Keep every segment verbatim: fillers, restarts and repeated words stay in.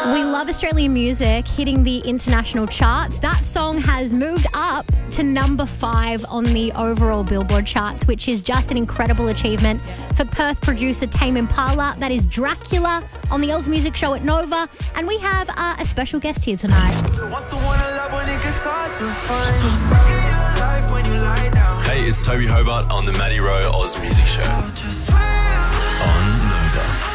We love Australian music hitting the international charts. That song has moved up to number five on the overall Billboard charts, which is just an incredible achievement for Perth producer Tame Impala. That is Dracula on the Oz Music Show at Nova. And we have uh, a special guest here tonight. Hey, it's Toby Hobart on the Matty Rowe Oz Music Show on Nova.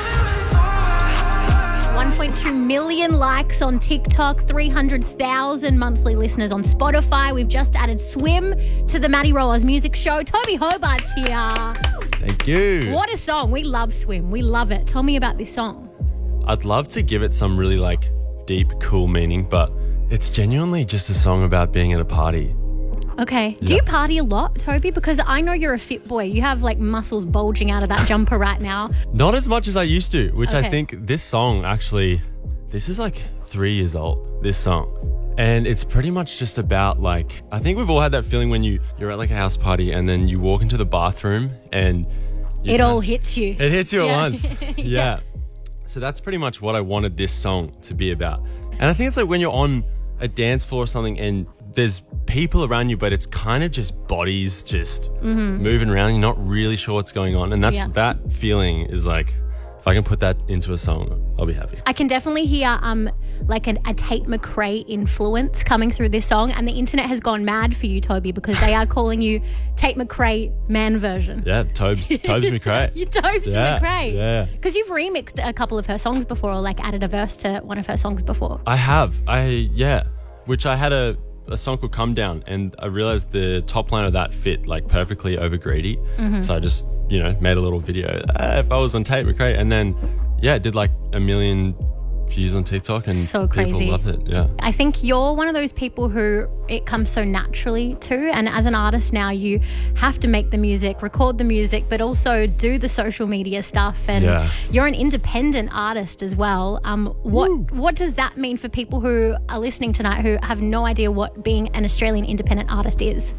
one point two million likes on TikTok, three hundred thousand monthly listeners on Spotify. We've just added Swim to the Matty Rowe Oz Music Show. Toby Hobart's here. Thank you. What a song. We love Swim. We love it. Tell me about this song. I'd love to give it some really like deep, cool meaning, but it's genuinely just a song about being at a party. Okay. Do Yeah. you party a lot, Toby? Because I know you're a fit boy. You have like muscles bulging out of that jumper right now. Not as much as I used to, which Okay. I think this song actually, this is like three years old, this song. And it's pretty much just about like, I think we've all had that feeling when you, you're at like a house party and then you walk into the bathroom and you It can't- all hits you. It hits you Yeah. at once. Yeah. Yeah. So that's pretty much what I wanted this song to be about. And I think it's like when you're on a dance floor or something and there's people around you, but it's kind of just bodies just moving around. You're not really sure what's going on. And that's Yeah. that feeling is like, if I can put that into a song, I'll be happy. I can definitely hear um like an, a Tate McRae influence coming through this song, and the internet has gone mad for you, Toby, because they are calling you Tate McRae man version. Yeah, Tobes, Tobes McRae. You Tobes Yeah, McRae. yeah. Because you've remixed a couple of her songs before, or like added a verse to one of her songs before. I have. I, yeah. Which I had a, a song called Come Down, and I realized the top line of that fit like perfectly over Greedy. Mm-hmm. So I just, you know, made a little video. Ah, if I was on Tate McRae, and then, yeah, it did like a million views on TikTok, and So crazy. people loved it. Yeah. I think you're one of those people who it comes so naturally to, and as an artist now you have to make the music, record the music, but also do the social media stuff, and Yeah. you're an independent artist as well. Um, what what does that mean for people who are listening tonight who have no idea what being an Australian independent artist is?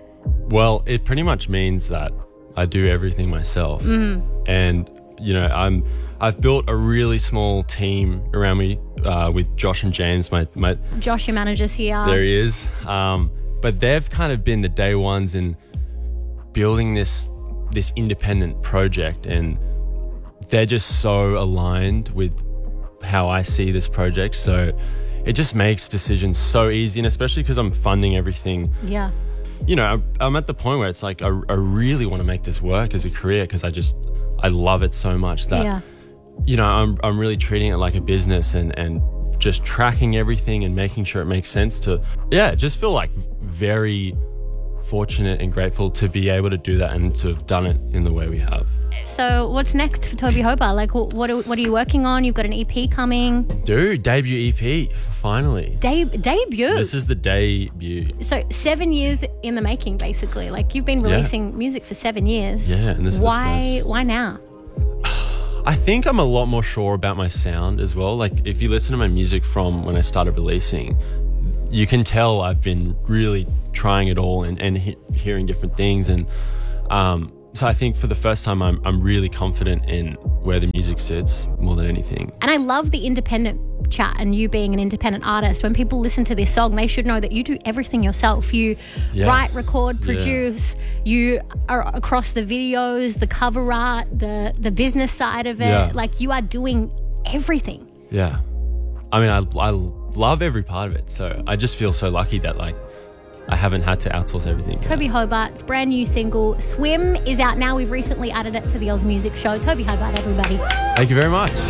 Well, it pretty much means that I do everything myself, Mm-hmm. and you know, I'm I've built a really small team around me uh, with Josh and James. My my Josh, your manager's here. there he is, um, but they've kind of been the day ones in building this this independent project, and they're just so aligned with how I see this project. So it just makes decisions so easy, and especially because I'm funding everything. Yeah. You know, I'm, I'm at the point where it's like I, I really want to make this work as a career because I just I love it so much that Yeah. you know I'm I'm really treating it like a business and and just tracking everything and making sure it makes sense to yeah just feel like very fortunate and grateful to be able to do that and to have done it in the way we have. So what's next for Toby Hobart? Like what what are, what are you working on? You've got an E P coming. Dude, debut E P finally. De- debut. This is the debut. So seven years in the making, basically. Like you've been Yeah. releasing music for seven years. Yeah, and this is the why? first. Why now? I think I'm a lot more sure about my sound as well. Like if you listen to my music from when I started releasing, you can tell I've been really trying it all and, and he- hearing different things. And um, so I think for the first time, I'm, I'm really confident in where the music sits more than anything. And I love the independent chat and you being an independent artist. When people listen to this song, they should know that you do everything yourself. You Yeah. write, record, Yeah. produce. You are across the videos, the cover art, the the business side of it. Yeah. Like you are doing everything. Yeah. I mean, I, I love every part of it. So I just feel so lucky that like I haven't had to outsource everything. Toby Hobart's brand new single, Swim, is out now. We've recently added it to the Oz Music Show. Toby Hobart, everybody. Thank you very much.